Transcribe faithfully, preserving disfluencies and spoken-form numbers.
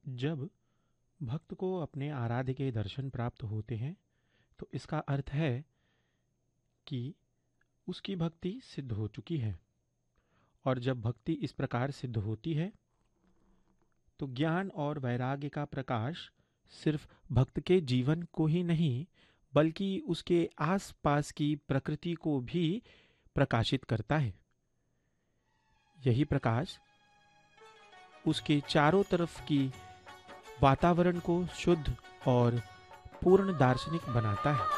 जब भक्त को अपने आराध्य के दर्शन प्राप्त होते हैं तो इसका अर्थ है कि उसकी भक्ति सिद्ध हो चुकी है। और जब भक्ति इस प्रकार सिद्ध होती है तो ज्ञान और वैराग्य का प्रकाश सिर्फ भक्त के जीवन को ही नहीं बल्कि उसके आसपास की प्रकृति को भी प्रकाशित करता है। यही प्रकाश उसके चारों तरफ की वातावरण को शुद्ध और पूर्ण दार्शनिक बनाता है।